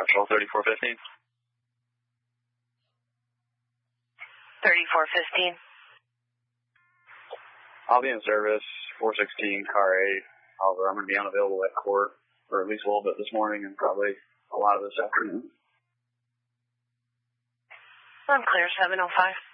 Control 3415. 3415. I'll be in service, 416, car 8. However, I'm going to be unavailable at court for at least a little bit this morning and probably a lot of this afternoon. I'm clear, 705.